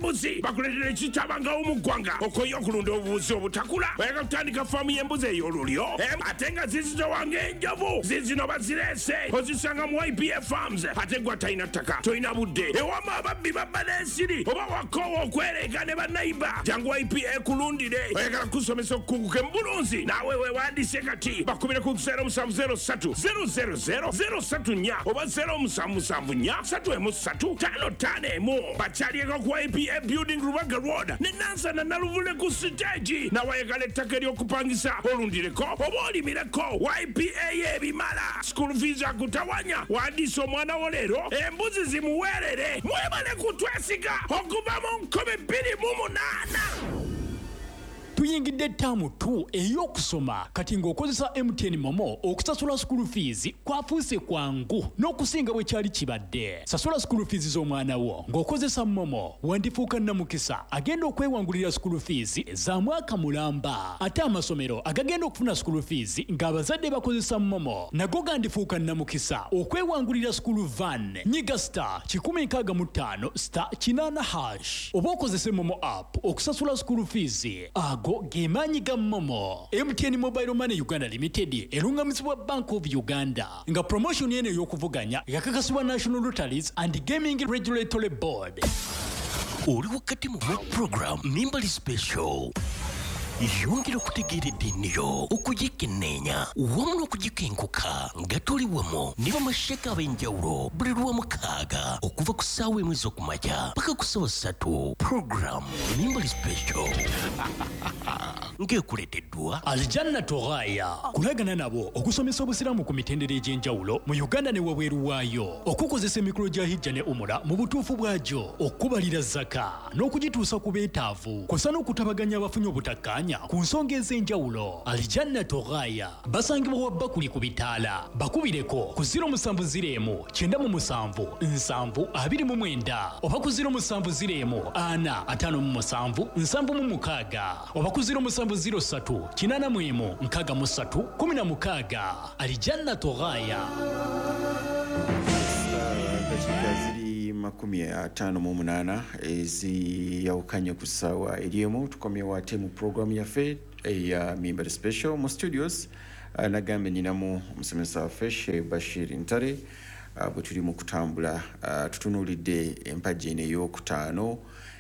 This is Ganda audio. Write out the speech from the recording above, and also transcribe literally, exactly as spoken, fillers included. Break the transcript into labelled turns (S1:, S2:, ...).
S1: y'embuzi bakuleetera ekitabangawo mu ggwanga okoye okulunda obubuzi obutakula oyagala kutandika faamu y'embuzi ey'olulyo ate nga zizitowanga enjovu zizino bazireese ozisanga mu I P A Farms ate gwa talina ttaka tolina budde ewama ababbi babba n'ensiri oba wakoowa okwereega ne bannayiba jangu I P A kulundire oyagala kusomesa okukunguka embulunzi naawe weewandiise kati bakubire ku zero musanvu zero ssatu zero zero zero zero ssatu nnya oba zero musanvu musanvu nnya ssatu emu ssatu ttaano ttaano emu bakyalieko ku I P A Building Rubaga Road ne Nansana Naluvule ku siteegi nawayagala ettaka ery'okupangisa olundireko oba olimireko I P A y'ebimala school fees akutawanya wandiisa omwana wo leero embuzi zimuweerere mwebale kutwesiga okuva mu nkumi bbiri mu munaana.
S2: Tuyingidde ttaamu tu ey'okusoma kati ng'okozesa M T N Momo okusasula school fees kwafuuse kwangu n'okusinga bwe kyali kibadde. Sasula school fees z'omwana wo ng'okozesa Momo wandifuuka nnamukisa agenda okwewangulira school fees za mwaka mulamba. Ate amasomero agagenda okufuna school fees ng'abazadde bakozesa Momo nago gandifuuka nnamukisa okwewangulira school van. Nyiga star kikumi nkaaga mu ttaano star kinaana hash oba okozese Momo app okusasula school fees ago gemaanyi ga Momo. M T N Mobile Money Uganda Limited erungamizibwa Bank of Uganda nga promotion eno ey'okuvuganya yakakasibwa National Lotteries and Gaming Regulatory Board.
S3: Oli wakati mu program Mimbali Special yongera okutegeera eddiiniyo okugikenneenya wamu n'okugikenkuka nga tuli wamu ne bamasheka ab'enjawulo buli lw'omukaaga okuva ku ssaawa emu ez'okumakya paka ku ssaawa ssatu. Program Mimbali Special ng'ekuleeteddwa
S2: Aljanna Toghaya kulagana nabo okusomesa obusiraamu ku mitendera egy'enjawulo mu Uganda ne wabweru waayo, okukozesa emikolo gya hijja ne umura mu butuufu bwagyo, okubalira zaka n'okugituusa ku beetaavu kw'ossa n'okutabaganya abafunye obutakkaanya ku nsonga ez'enjawulo. Aljanna Toghaya basangibwa wa Bakuli ku bitaala. Bakubireko ku ziro musanvu ziro emu kyenda mu musanvu nsanvu abiri mu mwenda oba ku ziro musanvu ziro emu ana ataano mu musanvu nsanvu mu mukaaga oba ku ziro musanvu ziro ssatu kinaana mu emu nkaaga mu ssatu kumi na mukaaga. Aljanna Toghaya.
S4: Ziri makumi ataano mu munaana eziyawukanye ku ssaawa eri emu. Tukomyewo ate mu programu yaffe eya Mimbali Special mu studios. Nagambe ninamu omusomesa waffe Sheikh Bashir Ntare bwe tuli mu kutambula tutunuulidde empagi eno ey'okutaano